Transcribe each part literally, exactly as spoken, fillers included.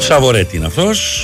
Σαβορέτη είναι αυτός.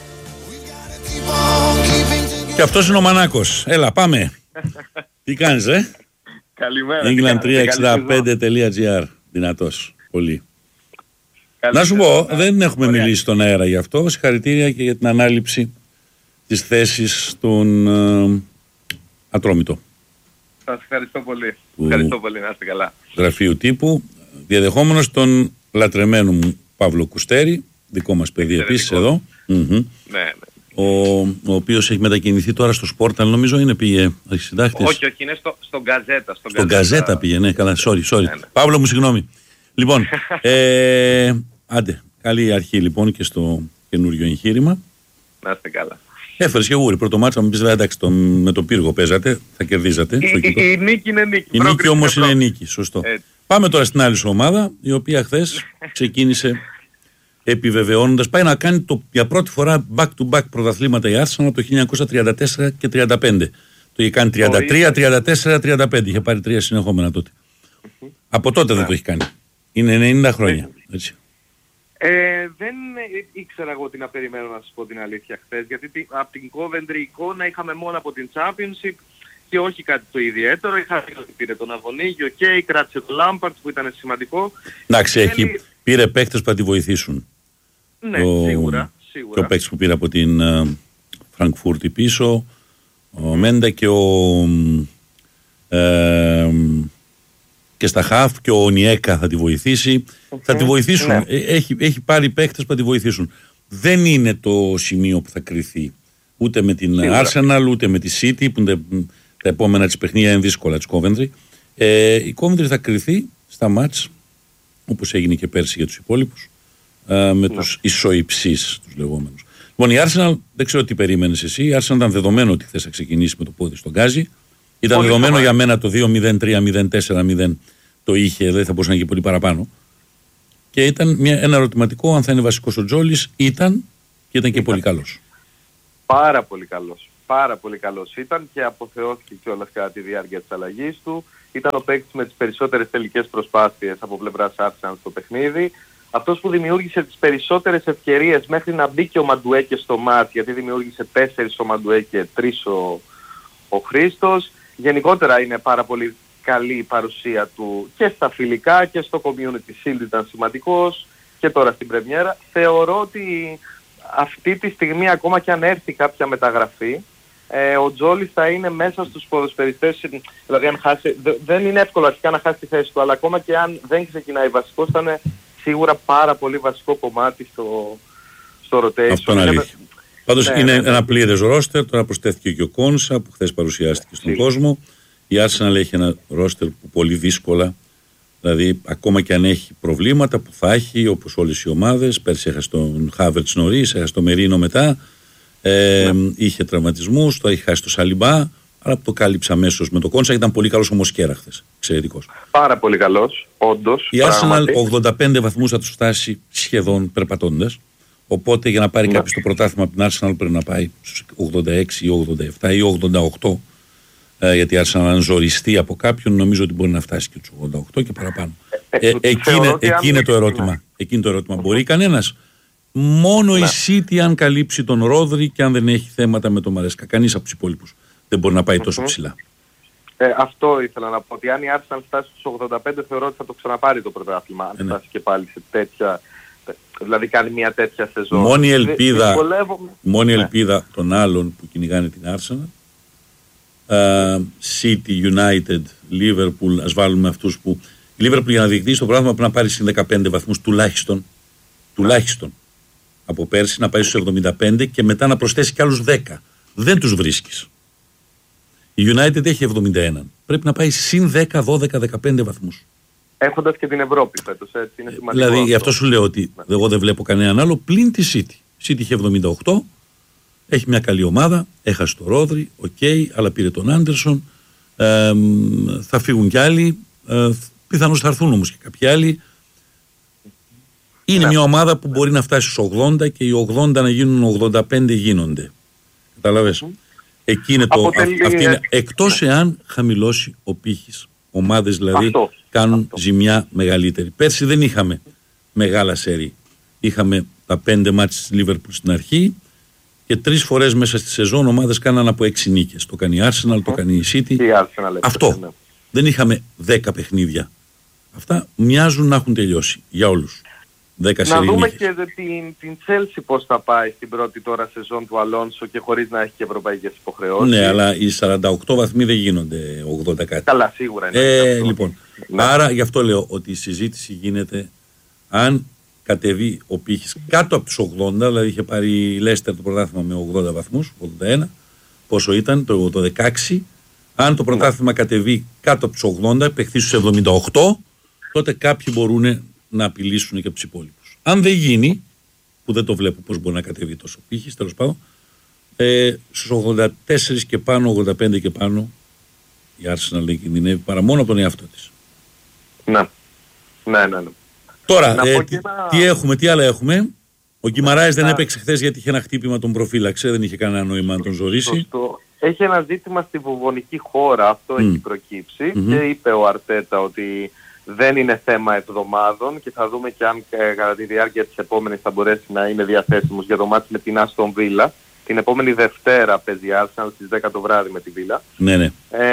Και αυτός είναι ο Μανάκος. Έλα, πάμε. Τι κάνεις, ε? Καλημέρα. England τριακόσια εξήντα πέντε τελεία τζι άρ. Δυνατός. Πολύ. Να σου πω, δεν έχουμε Ωραία. μιλήσει στον αέρα γι' αυτό. Συγχαρητήρια και για την ανάληψη της θέσης στον ε, Ατρόμητο. Σας ευχαριστώ πολύ. Που... Ευχαριστώ πολύ, να είστε καλά. Γραφείου τύπου, διαδεχόμενος τον λατρεμένο μου Παύλο Κουστέρη, δικό μας παιδί επίσης εδώ. Mm-hmm. Ναι, ναι. Ο, ο οποίος έχει μετακινηθεί τώρα στο Σπόρταλ, νομίζω είναι πήγε συντάκτης. Όχι, όχι, είναι στο, στον Γκαζέτα. Στον Στον Γκαζέτα πήγε, ναι, καλά, sorry, sorry. Ναι, ναι. Παύλο μου, συγγνώμη. Λοιπόν, ε, άντε, καλή αρχή λοιπόν και στο καινούριο εγχείρημα. Να είστε καλά. Έφερες και γούρι, πρώτο μάτσα μου πεις βέβαια εντάξει, το, με το πύργο παίζατε, θα κερδίζατε. Η, η, η νίκη είναι νίκη. Η νίκη όμως είναι νίκη, σωστό. Έτσι. Πάμε τώρα στην άλλη σου ομάδα, η οποία χθες ξεκίνησε επιβεβαιώνοντας, πάει να κάνει το, για πρώτη φορά back-to-back πρωταθλήματα η Arsenal από το χίλια εννιακόσια τριάντα τέσσερα και τριάντα πέντε. Το είχε κάνει τριάντα τρία, τριάντα τέσσερα, τριάντα πέντε. Είχε πάρει τρία συνεχόμενα τότε. Mm-hmm. Από τότε δεν το έχει κάνει. Είναι ενενήντα χρόνια. Έτσι. Ε, δεν ήξερα εγώ τι να περιμένω, να σας πω την αλήθεια, χθες. Γιατί από την Coventry εικόνα είχαμε μόνο από την Championship και όχι κάτι το ιδιαίτερο. Είχα δει ότι πήρε τον Αβωνίγιο και okay, κράτησε τον Lampard που ήταν σημαντικό. Εντάξει, έχει, θέλει... πήρε παίκτες που θα τη βοηθήσουν. Ναι, το... σίγουρα, σίγουρα. Και ο παίκτης που πήρε από την Φραγκφούρτη uh, πίσω, ο Μέντα και ο... Ε, και στα χαφ και ο Νιέκα θα τη βοηθήσει. Okay. Θα τη βοηθήσουν. Ναι. Έχει, έχει πάρει παίκτες που θα τη βοηθήσουν. Δεν είναι το σημείο που θα κριθεί ούτε με την σίγουρα. Arsenal ούτε με τη City που είναι τα επόμενα της παιχνίδια είναι δύσκολα της Coventry. Ε, η Coventry θα κριθεί στα μάτς όπως έγινε και πέρσι για τους υπόλοιπους ε, με ναι. τους ισοϊψείς τους λεγόμενους. Λοιπόν, η Arsenal δεν ξέρω τι περίμενες εσύ. Η Arsenal ήταν δεδομένο ότι θες να ξεκινήσει με το πόδι στον γκάζι. Ήταν πολύ δεδομένο για μένα το δύο μηδέν τρία μηδέν τέσσερα μηδέν το είχε, δεν θα μπορούσε να γίνει πολύ παραπάνω. Και ήταν μια, ένα ερωτηματικό αν θα είναι βασικός ο Τζόλης. Ήταν και ήταν και ήταν. πολύ καλός. Πάρα πολύ καλός. Πάρα πολύ καλός ήταν και αποθεώθηκε κιόλας κατά τη διάρκεια της αλλαγής του. Ήταν ο παίκτης με τις περισσότερες τελικές προσπάθειες από πλευράς Arsenal στο παιχνίδι. Αυτός που δημιούργησε τις περισσότερες ευκαιρίες μέχρι να μπει και ο Μαντουέκε στο μάτς, γιατί δημιούργησε τέσσερις ο Μαντουέκε, τρεις ο, ο Χρήστος. Γενικότερα είναι πάρα πολύ καλή η παρουσία του και στα φιλικά και στο Community Shield ήταν σημαντικός και τώρα στην πρεμιέρα. Θεωρώ ότι αυτή τη στιγμή ακόμα και αν έρθει κάποια μεταγραφή, ε, ο Τζόλης θα είναι μέσα στους ποδοσφαιριστές, δηλαδή αν χάσει, δε, δεν είναι εύκολο αρχικά να χάσει τη θέση του, αλλά ακόμα και αν δεν ξεκινάει βασικός θα είναι σίγουρα πάρα πολύ βασικό κομμάτι στο, στο rotation. Αυτό είναι αλήθεια. Πάντως ναι, είναι ναι, ένα πλήρες ρόστερ, τώρα προσθέθηκε και ο Κόνσα που χθες παρουσιάστηκε στον Σίγουρα. κόσμο. Η Arsenal έχει ένα ρόστερ που πολύ δύσκολα, δηλαδή ακόμα και αν έχει προβλήματα που θα έχει όπως όλες οι ομάδες, πέρσι έχασε τον Χάβερτς νωρίς, έχασε τον Μερίνο μετά, ε, ναι. είχε τραυματισμούς, το έχει χάσει το Σαλιμπά, αλλά το κάλυψε αμέσως με το Κόνσα, ήταν πολύ καλός ο Μοσκέρα χθες, εξαιρετικός. Πάρα πολύ καλός, όντως. Η Arsenal ογδόντα πέντε βαθμούς θα τους φτάσει σχεδόν περπατώντας. Οπότε για να πάρει ναι. κάποιος το πρωτάθλημα από την Arsenal πρέπει να πάει στους ογδόντα έξι ή ογδόντα επτά ή ογδόντα οκτώ. Ε, γιατί η Arsenal αν ζοριστεί από κάποιον νομίζω ότι μπορεί να φτάσει και τους ογδόντα οκτώ και παραπάνω. Ε, ε, εκεί είναι, εκεί είναι το ερώτημα. Ναι. Εκεί είναι το ερώτημα. Mm-hmm. Μπορεί κανένας. Μόνο ναι. η City αν καλύψει τον Ρόδρυ και αν δεν έχει θέματα με τον Μαρέσκα. Κανείς από τους υπόλοιπους δεν μπορεί να πάει mm-hmm. τόσο ψηλά. Ε, αυτό ήθελα να πω. Ότι αν η Arsenal φτάσει στους ογδόντα πέντε θεωρώ ότι θα το ξαναπάρει το πρωτάθλημα. Αν ε, ναι. φτάσει και πάλι σε τέτοια... Δηλαδή κάνει μια τέτοια σεζόν. Μόνη ελπίδα, μόνη ναι. ελπίδα των άλλων που κυνηγάνε την Arsenal, uh, City, United, Liverpool, ας βάλουμε αυτούς που... Η Liverpool για να διεκδικήσει το πράγμα πρέπει να πάρει στις δεκαπέντε βαθμούς τουλάχιστον, τουλάχιστον από πέρσι να πάει στους εβδομήντα πέντε και μετά να προσθέσει κι άλλους δέκα. Δεν τους βρίσκεις. Η United έχει εβδομήντα ένα. Πρέπει να πάει συν δέκα, δώδεκα, δεκαπέντε βαθμούς. Έχοντας και την Ευρώπη φέτος, έτσι, είναι σημαντικό. Δηλαδή, γι' αυτό σου λέω ότι ναι. εγώ δεν βλέπω κανέναν άλλο πλην τη City. Η City είχε εβδομήντα οκτώ, έχει μια καλή ομάδα, έχασε το Ρόδρυ, οκ, okay, αλλά πήρε τον Άντερσον, ε, θα φύγουν κι άλλοι, ε, πιθανώς θα έρθουν όμως και κάποιοι άλλοι. Είναι ναι. μια ομάδα που μπορεί να φτάσει στους ογδόντα και οι ογδόντα να γίνουν ογδόντα πέντε γίνονται. Καταλαβες. Mm. Εκεί είναι το, Αποτελεί... αυτή είναι, εκτός ναι. εάν χαμηλώσει ο πύχης. Ομάδες δηλαδή αυτό, κάνουν αυτό. ζημιά μεγαλύτερη. Πέρσι δεν είχαμε μεγάλα σέρι. Είχαμε τα πέντε μάτς της Liverpool στην αρχή και τρεις φορές μέσα στη σεζόν ομάδες κάναν από έξι νίκες. Το κάνει η Arsenal, mm. το κάνει η City. Η Arsenal, αυτό. Ναι. Δεν είχαμε δέκα παιχνίδια. Αυτά μοιάζουν να έχουν τελειώσει για όλους. Να δούμε και την, την Chelsea πώς θα πάει στην πρώτη τώρα σεζόν του Αλόνσο και χωρίς να έχει και ευρωπαϊκές υποχρεώσεις. Ναι, αλλά οι σαράντα οκτώ βαθμοί δεν γίνονται ογδόντα κάτι. Καλά, σίγουρα είναι. Ε, λοιπόν, ναι. Άρα γι' αυτό λέω ότι η συζήτηση γίνεται αν κατεβεί ο πύχης κάτω από τους ογδόντα, δηλαδή είχε πάρει η Leicester το πρωτάθλημα με ογδόντα βαθμούς, ογδόντα ένα, πόσο ήταν το, το δεκαέξι, αν το πρωτάθλημα ναι. κατεβεί κάτω από τους ογδόντα, παιχθεί στους εβδομήντα οκτώ, τότε κάποιοι μπορούν να απειλήσουν και από τους υπόλοιπους. Αν δεν γίνει, που δεν το βλέπω πώς μπορεί να κατεβεί τόσο πύχης, τέλος πάντων, ε, στους ογδόντα τέσσερα και πάνω, ογδόντα πέντε και πάνω, η Arsenal δεν κινδυνεύει παρά μόνο από τον εαυτό της. Ναι, ναι, ναι. ναι. Τώρα, ε, τι, ένα... τι έχουμε, τι άλλα έχουμε. Ο Γκιμαράης δεν έπαιξε χθες γιατί είχε ένα χτύπημα, τον προφύλαξε, δεν είχε κανένα νόημα να τον ζωρίσει. Σωστό. Έχει ένα ζήτημα στη βουβονική χώρα, αυτό mm. έχει προκύψει mm-hmm. και είπε ο Αρτέτα ότι δεν είναι θέμα εβδομάδων και θα δούμε και αν ε, κατά τη διάρκεια της επόμενης θα μπορέσει να είναι διαθέσιμος για το μάτς με την Άστον Βίλα. Την επόμενη Δευτέρα παίζει Arsenal στις δέκα το βράδυ με τη Βίλα. Ναι, ναι.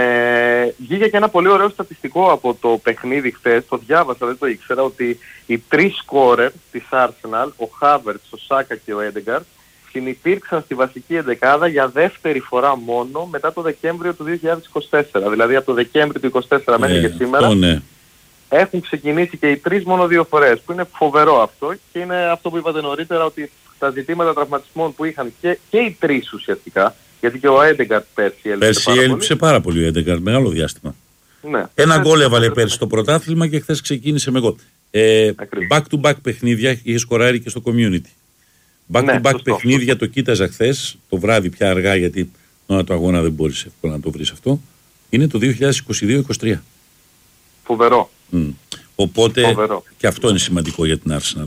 Ε, βγήκε και ένα πολύ ωραίο στατιστικό από το παιχνίδι χθες, το διάβασα, δεν το ήξερα, ότι οι τρεις σκόρερ της Arsenal, ο Χάβερτς, ο Σάκα και ο Έντεγκαρτ, συνυπήρξαν στη βασική εντεκάδα για δεύτερη φορά μόνο μετά το Δεκέμβριο του δύο χιλιάδες είκοσι τέσσερα. Δηλαδή από το Δεκέμβριο του είκοσι τέσσερα μέχρι ναι, και σήμερα αυτό, ναι. έχουν ξεκινήσει και οι τρεις μόνο δύο φορές, που είναι φοβερό αυτό και είναι αυτό που είπατε νωρίτερα, ότι τα ζητήματα τραυματισμών που είχαν και, και οι τρεις ουσιαστικά, γιατί και ο Έντεγκαρτ πέρσι έλειψε πέρσι πάρα έλειψε πολύ. πάρα πολύ ο Έντεγκαρτ, μεγάλο διάστημα. Ναι. Ένα γκολ έβαλε πέρσι στο πρωτάθλημα και χθες ξεκίνησε με γκολ. Ε, back to back παιχνίδια είχε σκοράρει και στο community. Back ναι, to back σωστό, παιχνίδια σωστό. Το κοίταζα χθες, το βράδυ πια αργά γιατί τώρα το αγώνα δεν μπορείς εύκολα να το βρεις αυτό. Είναι το δύο χιλιάδες είκοσι δύο είκοσι τρία. Φοβερό. Mm. Οπότε Φοβερό. Και αυτό είναι σημαντικό για την Arsenal.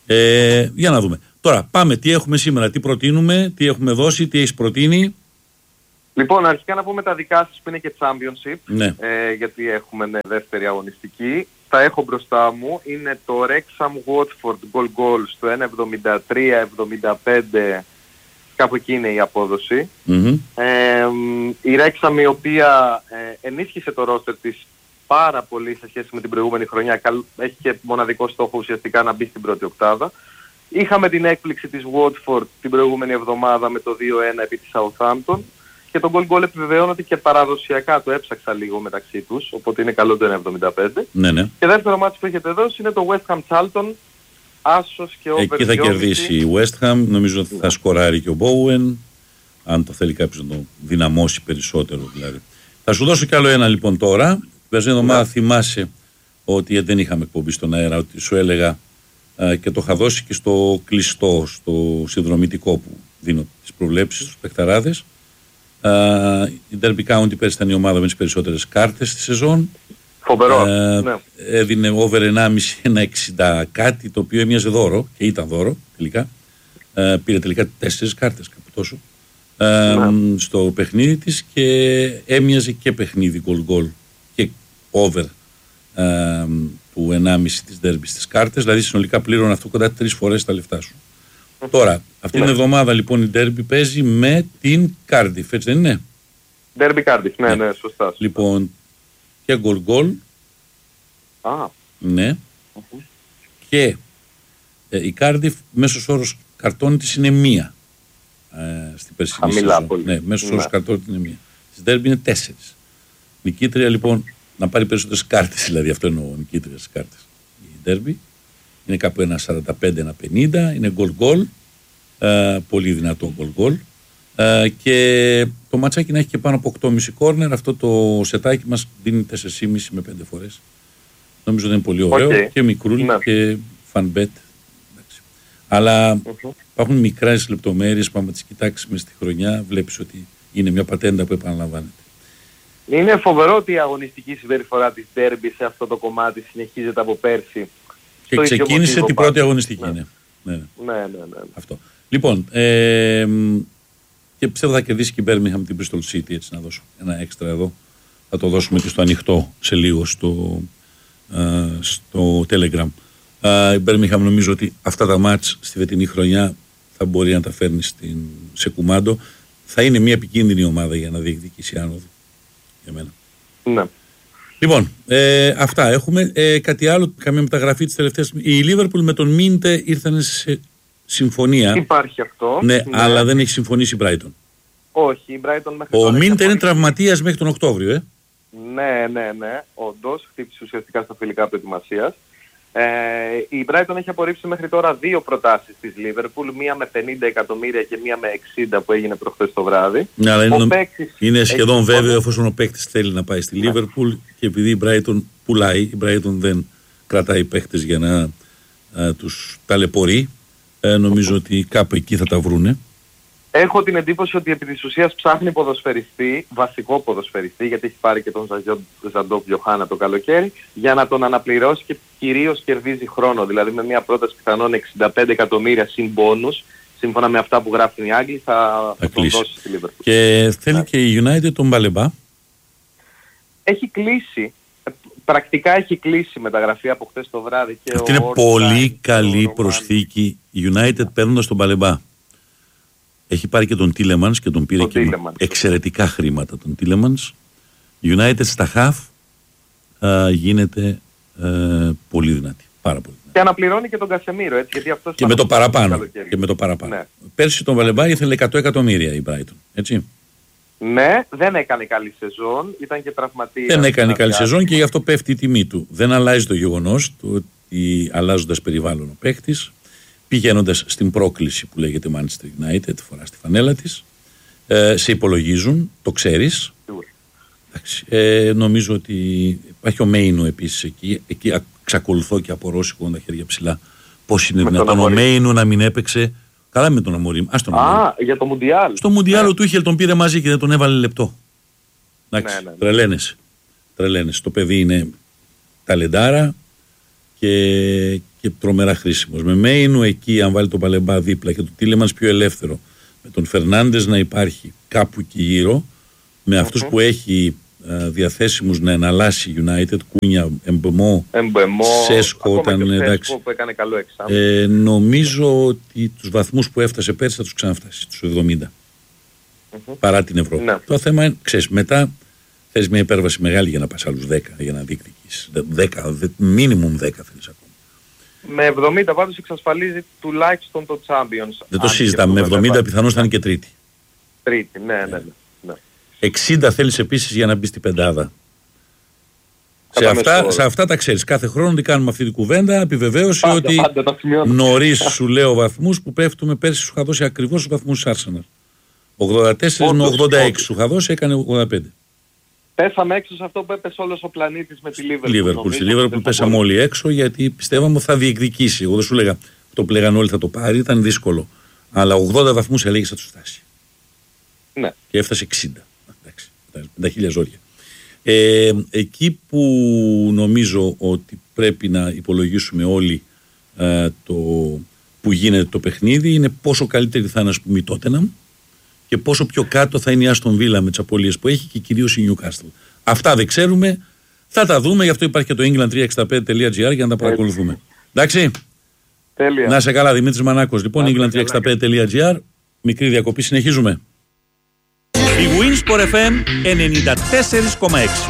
Ε, για να δούμε. Τώρα πάμε τι έχουμε σήμερα, τι προτείνουμε, τι έχουμε δώσει, τι έχεις προτείνει. Λοιπόν, αρχικά να πούμε τα δικά σας που είναι και Championship, ναι. ε, γιατί έχουμε ναι, δεύτερη αγωνιστική. Τα έχω μπροστά μου, είναι το Wrexham Watford goal goal στο ένα εβδομήντα τρία εβδομήντα πέντε, κάπου εκεί είναι η απόδοση. Mm-hmm. Ε, η Wrexham η οποία ε, ενίσχυσε το roster της πάρα πολύ σε σχέση με την προηγούμενη χρονιά, έχει και μοναδικό στόχο ουσιαστικά να μπει στην πρώτη οκτάδα. Είχαμε την έκπληξη της Watford την προηγούμενη εβδομάδα με το δύο ένα επί της Southampton και το goal goal επιβεβαιώνω ότι και παραδοσιακά το έψαξα λίγο μεταξύ τους, οπότε είναι καλό το ένα εβδομήντα πέντε. Ναι, ναι. Και δεύτερο μάτι που έχετε δώσει είναι το West Ham Charlton, άσος και over. Εκεί θα κερδίσει η West Ham, νομίζω ότι θα σκοράρει και ο Bowen, αν το θέλει κάποιος να το δυναμώσει περισσότερο δηλαδή. Θα σου δώσω κι άλλο ένα λοιπόν τώρα. Την περσμένη εβδομάδα θυμάσαι ότι δεν είχαμε εκπομπή στον αέρα, ότι σου έλεγα α, και το είχα δώσει και στο κλειστό, στο συνδρομητικό που δίνω τις προβλέψεις στους παιχταράδες. Uh, η Derby County πέρσι ήταν η ομάδα με τις περισσότερες κάρτες στη σεζόν. Φοβερό. Uh, ναι. Έδινε over ενάμιση, ένα εξήντα κάτι, το οποίο έμοιαζε δώρο και ήταν δώρο τελικά. Uh, πήρε τελικά τέσσερις κάρτες κάπου τόσο uh, ναι. στο παιχνίδι της και έμοιαζε και παιχνίδι goal goal και over uh, του ενάμιση της Derby στις κάρτες. Δηλαδή συνολικά πλήρωνε αυτό κοντά τρεις φορές τα λεφτά σου. Τώρα, αυτή ναι. την εβδομάδα λοιπόν η Derby παίζει με την Cardiff, έτσι δεν είναι? Derby Cardiff, ναι, ναι, ναι, σωστά. Λοιπόν, και γκολ γκολ. Α. Ναι. Uh-huh. Και ε, η Cardiff μέσος όρος καρτών της είναι μία. Ε, στην περσινή σεζόν. Ναι, μέσος όρος ναι. καρτών της είναι μία. Στην Derby είναι τέσσερις. Νικήτρια λοιπόν, να πάρει περισσότερες κάρτες, δηλαδή αυτό εννοώ, νικήτρια στις κάρτες. Η Derby. Είναι κάπου ένα σαράντα πέντε ένα πενήντα, είναι γκολ γκολ, ε, πολύ δυνατό γκολ γκολ. Ε, και το ματσάκι να έχει και πάνω από οκτώ κόμμα πέντε κόρνερ, αυτό το σετάκι μας δίνει τέσσερα κόμμα πέντε με πέντε φορές. Νομίζω ότι είναι πολύ ωραίο okay. και μικρούλι ναι. και fan bet. Αλλά uh-huh. υπάρχουν μικρές λεπτομέρειες που άμα τις κοιτάξεις μες στη χρονιά βλέπεις ότι είναι μια πατέντα που επαναλαμβάνεται. Είναι φοβερό ότι η αγωνιστική συμπεριφορά της Derby σε αυτό το κομμάτι συνεχίζεται από πέρσι. Και ξεκίνησε την πρώτη αγωνιστική. Ναι. Ναι. Ναι, ναι, ναι, ναι. Αυτό. Λοιπόν, ε, και πιστεύω θα κερδίσει και η Birmingham την Bristol City, έτσι να δώσω ένα έξτρα εδώ. Θα το δώσουμε και στο ανοιχτό σε λίγο στο, ε, στο Telegram. Uh, η Μπέρμιγχαμ νομίζω ότι αυτά τα μάτς στη φετινή χρονιά θα μπορεί να τα φέρνει στην, σε κουμάντο. Θα είναι μια επικίνδυνη ομάδα για να διεκδικήσει άνοδο για μένα. Ναι. Λοιπόν, ε, αυτά έχουμε. Ε, κάτι άλλο, καμία μεταγραφή της τελευταίας. Η Λίβερπουλ με τον Μίντε ήρθαν σε συμφωνία. Υπάρχει αυτό. Ναι, ναι. αλλά δεν έχει συμφωνήσει η Brighton. Όχι, η Brighton μέχρι Ο Μίντε είναι τραυματίας μέχρι τον Οκτώβριο, ε. Ναι, ναι, ναι. Όντως, χτύπησε ουσιαστικά στα φιλικά προετοιμασίας. Ε, η Brighton έχει απορρίψει μέχρι τώρα δύο προτάσεις της Liverpool, μία με πενήντα εκατομμύρια και μία με εξήντα που έγινε προχθές το βράδυ. Ναι, αλλά είναι, παίκτης είναι σχεδόν έχει... βέβαιο εφόσον ο παίκτης θέλει να πάει στη Liverpool και επειδή η Brighton πουλάει, η Brighton δεν κρατάει παίκτες για να α, τους ταλαιπωρεί, ε, νομίζω ότι κάπου εκεί θα τα βρούνε. Έχω την εντύπωση ότι επί της ουσίας ψάχνει ποδοσφαιριστή, βασικό ποδοσφαιριστή, γιατί έχει πάρει και τον Ζαντόκ Γιοχάνα το καλοκαίρι, για να τον αναπληρώσει και κυρίως κερδίζει χρόνο. Δηλαδή με μια πρόταση πιθανόν εξήντα πέντε εκατομμύρια συν μπόνους, σύμφωνα με αυτά που γράφουν οι Άγγλοι, θα, θα τον δώσει στη Liverpool. Και θέλει yeah. και η United τον Μπαλεμπά. Έχει κλείσει, πρακτικά έχει κλείσει η μεταγραφή από χτες το βράδυ. Και αυτή είναι πολύ καλή προσθήκη. Η United yeah. παίρνοντας τον Μπαλεμπά. Έχει πάρει και τον Τίλεμανς και τον πήρε τον και Τίλεμανς. Εξαιρετικά χρήματα τον Τίλεμανς. United στα half α, γίνεται α, πολύ δυνατή. Πάρα πολύ δυνατή. Και αναπληρώνει και τον Κασεμίρο, έτσι, γιατί αυτός και, με το παραπάνω, και με το παραπάνω. Ναι. Πέρσι τον Βαλεμπά ήθελε εκατό εκατομμύρια η Brighton, έτσι. Ναι, δεν έκανε καλή σεζόν, ήταν και τραυματίας. Δεν έκανε καλή σεζόν και γι' αυτό πέφτει η τιμή του. Δεν αλλάζει το γεγονός ότι αλλάζοντας περιβάλλον ο παίχτης, πηγαίνοντας στην πρόκληση που λέγεται Manchester United, φορά στη φανέλα της, ε, σε υπολογίζουν, το ξέρεις. Εντάξει, ε, νομίζω ότι υπάρχει ο Μέινου επίσης εκεί, εκεί εξακολουθώ και απορώ σηκώνω τα χέρια ψηλά. Πώς είναι με δυνατόν ο Μέινου να μην έπαιξε, καλά με τον Αμορίμ. Α, Α, για το Μουντιάλ. Στο Μουντιάλ ο Τούχελ τον πήρε μαζί και δεν τον έβαλε λεπτό. Εντάξει, ναι, ναι, ναι. Τρελαίνεσαι. Τρελαίνεσαι. Το παιδί είναι ταλεντάρα και, και τρομερά χρήσιμος. Με Μέινου εκεί, αν βάλει τον Παλεμπά δίπλα και τον Τίλεμανς πιο ελεύθερο, με τον Φερνάντες να υπάρχει κάπου εκεί γύρω, με mm-hmm. αυτούς που έχει α, διαθέσιμους να εναλλάσσει United, Κούνια, Εμπεμό, Σέσκο, όταν εντάξει. Που έκανε καλό εξάμηνο. Ε, νομίζω ότι τους βαθμούς που έφτασε πέρσι θα τους ξαναφτάσει, τους εβδομήντα. Mm-hmm. Παρά την Ευρώπη. Ναι. Το θέμα είναι, ξέρεις, μετά θες μια υπέρβαση μεγάλη για να πας άλλους δέκα, για να διεκδικήσεις. δέκα, μίνιμουμ δέκα θέλεις ακόμα. Με εβδομήντα πάντως εξασφαλίζει τουλάχιστον το Champions. Δεν το συζητάμε. Με εβδομήντα πιθανώς θα είναι και τρίτη. Τρίτη, ναι, ναι, ναι. ναι. εξήντα θέλεις επίσης για να μπει στην πεντάδα. Σε αυτά, σε αυτά τα ξέρεις. Κάθε χρόνο τι κάνουμε αυτή την κουβέντα. Επιβεβαίωση πάντα, ότι πάντα, νωρίς σου λέω βαθμούς που πέφτουμε. Πέρσι σου είχα δώσει ακριβώς τους βαθμούς της Arsenal. ογδόντα τέσσερα με ογδόντα έξι σου είχα δώσει, έκανε ογδόντα πέντε. Πέσαμε έξω σε αυτό που έπεσε όλος ο πλανήτης με τη Liverpool. Στη Liverpool πέσαμε όλοι έξω γιατί πιστεύαμε ότι θα διεκδικήσει. Εγώ δεν σου λέγα αυτό που λέγανε όλοι θα το πάρει, ήταν δύσκολο. Αλλά ογδόντα βαθμούς έλεγες θα του φτάσει. Ναι. Και έφτασε εξήντα. Εντάξει, με τα χίλια ζόρια. Ε, εκεί που νομίζω ότι πρέπει να υπολογίσουμε όλοι ε, το που γίνεται το παιχνίδι είναι πόσο καλύτερη θα είναι, ας πούμε, η Tottenham και πόσο πιο κάτω θα είναι η Aston Villa με τις απώλειες που έχει και κυρίως η Newcastle. Αυτά δεν ξέρουμε, θα τα δούμε, γι' αυτό υπάρχει και το england τριακόσια εξήντα πέντε τελεία gr για να τα παρακολουθούμε. Εντάξει. Τέλεια. Να σε καλά, Δημήτρης Μανάκος. Λοιπόν, england τριακόσια εξήντα πέντε τελεία gr, μικρή διακοπή, συνεχίζουμε. Η Winsport εφ εμ ενενήντα τέσσερα κόμμα έξι.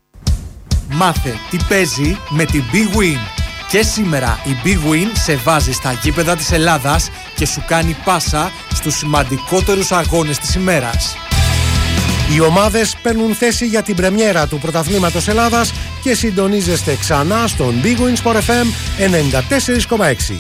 Μάθε τι παίζει με την Big Win. Και σήμερα η Big Win σε βάζει στα γήπεδα της Ελλάδας και σου κάνει πάσα στους σημαντικότερους αγώνες της ημέρας. Οι ομάδες παίρνουν θέση για την πρεμιέρα του Πρωταθλήματος Ελλάδας και συντονίζεστε ξανά στον Big Win Sport εφ εμ ενενήντα τέσσερα κόμμα έξι.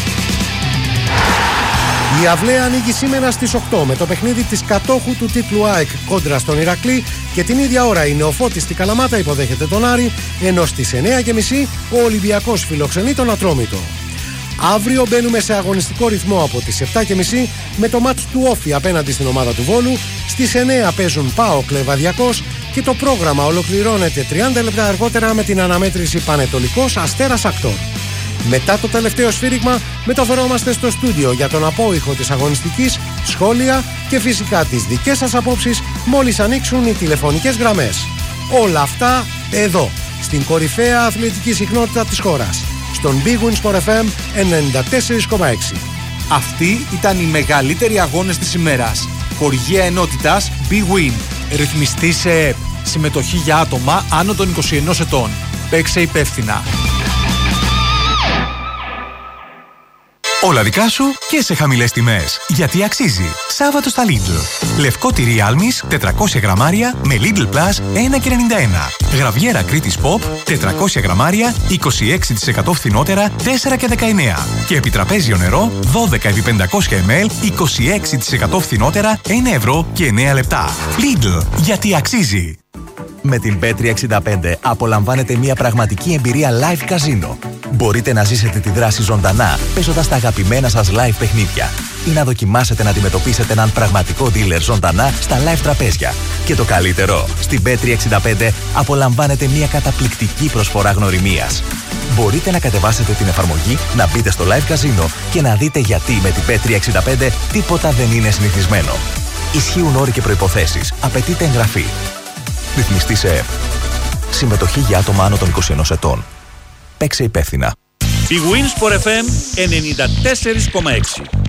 Η Αυλαία ανοίγει σήμερα στις οκτώ με το παιχνίδι της κατόχου του τίτλου ΑΕΚ κόντρα στον Ηρακλή και την ίδια ώρα η Νεοφώτης στη Καλαμάτα υποδέχεται τον Άρη, ενώ στις εννιά και μισή ο Ολυμπιακός φιλοξενεί τον Ατρόμητο. Αύριο μπαίνουμε σε αγωνιστικό ρυθμό από τις επτά και μισή με το μάτς του Όφη απέναντι στην ομάδα του Βόλου, στις εννιά παίζουν ΠΑΟΚ Λεβαδιακός και το πρόγραμμα ολοκληρώνεται τριάντα λεπτά αργότερα με την αναμέτρηση Πανετολικός Αστέρας Ακτόρ. Μετά το τελευταίο σφύριγμα μεταφερόμαστε στο στούντιο για τον απόϊχο της αγωνιστικής, σχόλια και φυσικά τις δικές σας απόψεις μόλις ανοίξουν οι τηλεφωνικές γραμμές. Όλα αυτά εδώ, στην κορυφαία αθλητική συχνότητα της χώρας. στον Big Win Sport εφ εμ ενενήντα τέσσερα κόμμα έξι. Αυτοί ήταν οι μεγαλύτεροι αγώνες της ημέρας. Χορηγία ενότητας Big Win. Ρυθμιστή σε ΕΕΠ. Συμμετοχή για άτομα άνω των είκοσι ενός ετών. Παίξε υπεύθυνα. Όλα δικά σου και σε χαμηλές τιμές. Γιατί αξίζει. Σάββατο στα Lidl. Λευκό τυρί Άλμης τετρακόσια γραμμάρια με Lidl Plus ένα και ενενήντα ένα. Γραβιέρα Κρήτης Pop τετρακόσια γραμμάρια είκοσι έξι τοις εκατό φθηνότερα τέσσερα και δεκαεννέα. Και επιτραπέζιο νερό δώδεκα επί πεντακόσια μιλιλίτρα είκοσι έξι τοις εκατό φθηνότερα ένα ευρώ και εννέα λεπτά. Lidl. Γιατί αξίζει. Με την μπετ τριακόσια εξήντα πέντε απολαμβάνετε μια πραγματική εμπειρία live καζίνο. Μπορείτε να ζήσετε τη δράση ζωντανά, παίζοντας τα αγαπημένα σας live παιχνίδια ή να δοκιμάσετε να αντιμετωπίσετε έναν πραγματικό dealer ζωντανά στα live τραπέζια. Και το καλύτερο, στην μπετ τριακόσια εξήντα πέντε απολαμβάνετε μια καταπληκτική προσφορά γνωριμίας. Μπορείτε να κατεβάσετε την εφαρμογή, να μπείτε στο live καζίνο και να δείτε γιατί με την μπετ τριακόσια εξήντα πέντε τίποτα δεν είναι συνηθισμένο. Ισχύουν όροι και προϋποθέσεις. Απαιτείται εγγραφή. Ρυθμιστή σε ΕΕΠ. Συμμετοχή για άτομα άνω των είκοσι ενός ετών. Παίξε υπεύθυνα. Big Win Sport εφ εμ ενενήντα τέσσερα κόμμα έξι.